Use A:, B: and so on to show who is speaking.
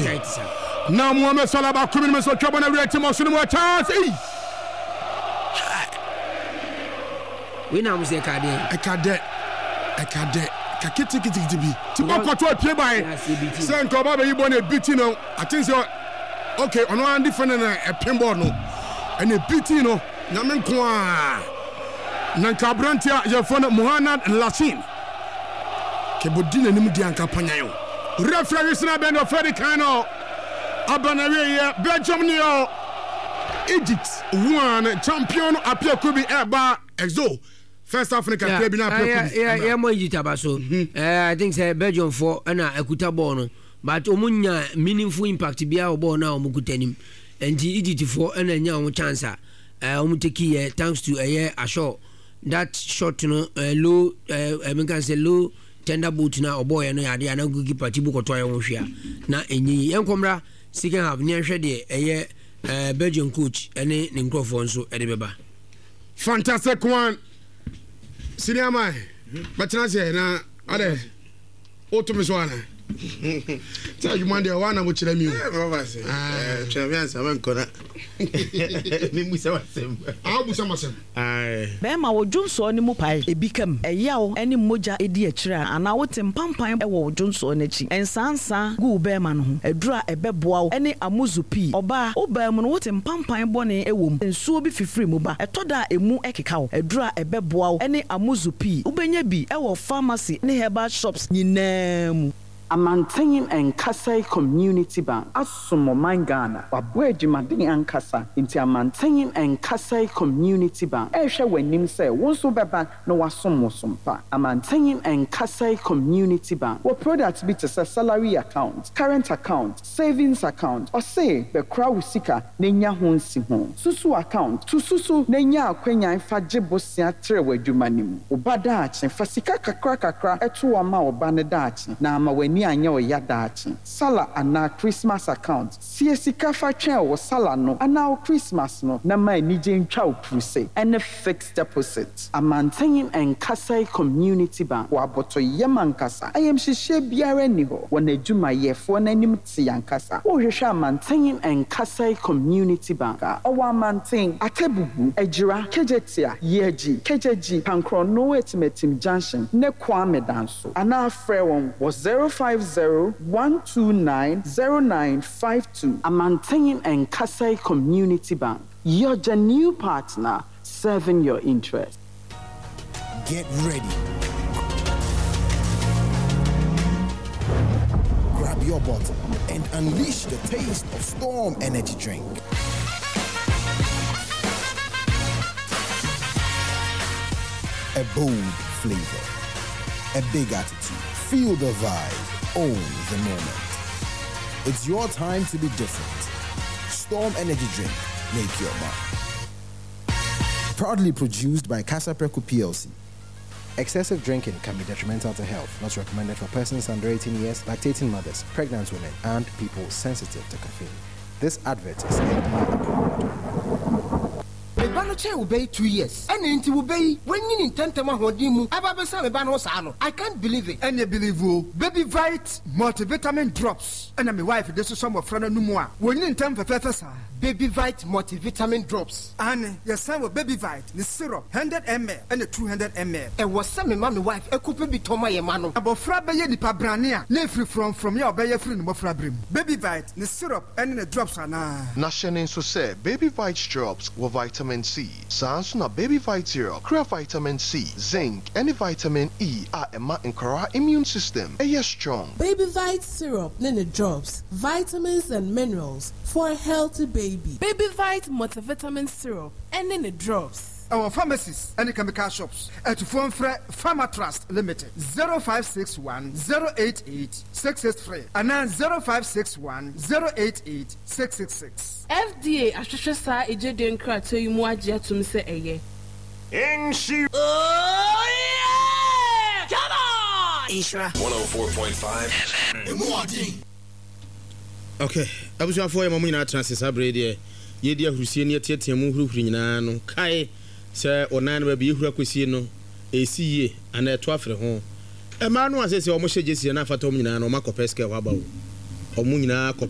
A: Now Mohamed Salah ba kumi meso twabo na react mo so no chance.
B: We na mo se
A: ekade kakiti bi ti bokoto apie bai say nko ba be yibo na biti no I think so okay ono and different na epembo no and a biti no nyame nko a na kabrantia ye fo no Mohamed Lashin ke bodina nim di anka panyan referee sina bend of Freddy Kano Abanawe Belgium neo Egypt one champion apia kubi eba exo first African club na apia kubi
B: yeah mo Egypt abaso I think say Belgium for na akuta ball no but omunya meaningful impact bia obo na omukutanim enti Egypt for na nya o chance omuteki thanks to a shot that shot no low I mean can say low tender boot na oboy no yade na goalkeeper tibu koto ya wonhwea na enyi enkomra second half ni ahwe de Belgian coach ene ne nkrofo nso ede beba
A: fantastic one senior man batna say na ade otomiso ana tell you man dey wana mo kire mi o
C: say champions am nkona mi musa wasem
A: busa masem
D: be ma wo dwonso ne mu pai ebikam eyawo ene moja edi akira ana wo tempampan e wo dwonso ne chi ensansa gu be ma no ho adura ebeboa ene amuzupi oba oba mu no wo tempampan bone ewom ensuo bi fifiri mu ba etoda emu ekeka wo adura ebeboa ene amuzupi ubenya bi e wo pharmacy ne herbal shops nyinam
E: Amantenyin Nkasai Community Bank Asumo Mangana wabwe jumadini ankasa inti Amantenyin Nkasai Community Bank ehwe wanim se wonso beba no wasomo sompa Amantenyin Nkasai Community Bank wo products bi tse salary account current account savings account or say be kra wusika nenya ho nsi ho susu account to susu nenya akwanya fa gebosia tre wadumanim obada ache fasika kakra eto wa ma obane dachi na ama wani anya o yadachi sala ana Christmas account siesika fa twen o sala no ana o Christmas no na ma nije ntwa o crusade and fixed deposit Amantenyin Nkasai Community Bank wa boto yemankasa ayem hihye biara ni ho wona adwuma yefo na nim ti yankasa o hwehwe Amantenyin Nkasai Community Bank o wa Amanten atebubu ejira kejetia yeji kejeji pankro no etimetim junction ne Kwame danso ana afre won was 050-129-0952 Amantenyin Nkasai Community Bank. You're the new partner serving your interest.
F: Get ready. Grab your bottle and unleash the taste of Storm Energy Drink. A bold flavor, a big attitude. Feel the vibe, own the moment. It's your time to be different. Storm Energy Drink, make your mark. Proudly produced by Casa Preco PLC.
G: Excessive drinking can be detrimental to health. Not recommended for persons under 18 years, lactating mothers, pregnant women, and people sensitive to caffeine. This advert is FDA approved.
H: Che will be 2 years. And into will be when you intend to Mahodimu. I can't believe it. And you believe you. Baby Vite multivitamin drops. And my wife, this is some of friend no more. When you intend for Professor Baby Vite multivitamin drops. And your son with Baby Vite, the syrup 100 ml and 200 ml. And was some mommy wife a couple be Toma Yamano. About Frabaye di Pabrania, lay free from your Bayer free no Frabrim. Baby Vite, the syrup and the drops are now.
I: Nashanin so say Baby Vite drops with vitamin C. Sansuna Baby Vite syrup, clear vitamin C, zinc, and vitamin E are a incora immune system. A strong.
J: Baby Vite syrup, Nene drops, vitamins and minerals for a healthy baby. Baby Vite multivitamin syrup and Nene drops.
H: Our pharmacies and chemical shops at Phone Pharma Trust Limited 0561 088 683 and 0561 088 666.
J: FDA Ashwasa Ejeden Krato Yumuaji to say eye.
K: Inshi.
J: Oh yeah! Come on!
K: Ishra 104.5
C: Okay, abuja for your mama transit abrede ye dia hurusie ne tietia mu huruhuru nyina no kai se onan ba bi hura kwesi no esiye ana eto afre ho e ma no asese o mo hye jesi na afata o nyina no makopesке wa ba o mo nyina